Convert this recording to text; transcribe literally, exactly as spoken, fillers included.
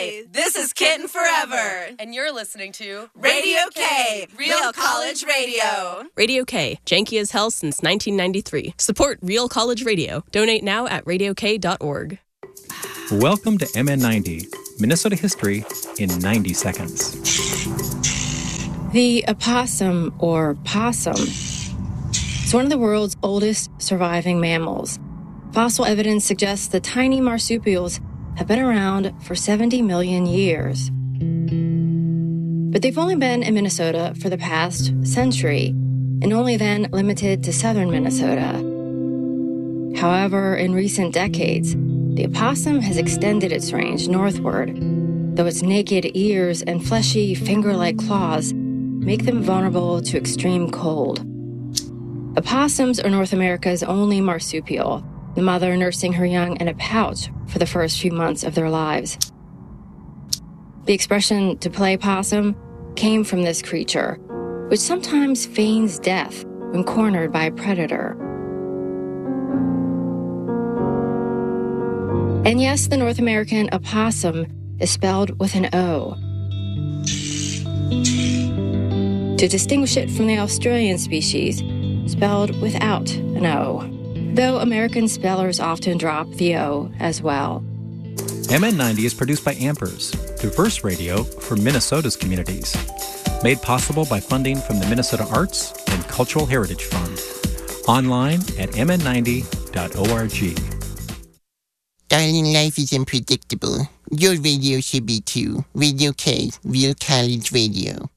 Hi, this is Kitten Forever. And you're listening to Radio K, Real College Radio. Radio K, janky as hell since nineteen ninety-three. Support Real College Radio. Donate now at radio k dot org. Welcome to M N ninety, Minnesota history in ninety seconds. The opossum, or possum, is one of the world's oldest surviving mammals. Fossil evidence suggests the tiny marsupials have been around for seventy million years. But they've only been in Minnesota for the past century, and only then limited to southern Minnesota. However, in recent decades, the opossum has extended its range northward, though its naked ears and fleshy finger-like claws make them vulnerable to extreme cold. Opossums are North America's only marsupial, the mother nursing her young in a pouch for the first few months of their lives. The expression to play possum came from this creature, which sometimes feigns death when cornered by a predator. And yes, the North American opossum is spelled with an O, to distinguish it from the Australian species, spelled without an O, though American spellers often drop the O as well. M N ninety is produced by Ampers, diverse radio for Minnesota's communities. Made possible by funding from the Minnesota Arts and Cultural Heritage Fund. Online at m n ninety dot org. Darling, life is unpredictable. Your radio should be too. Radio K, Real College Radio.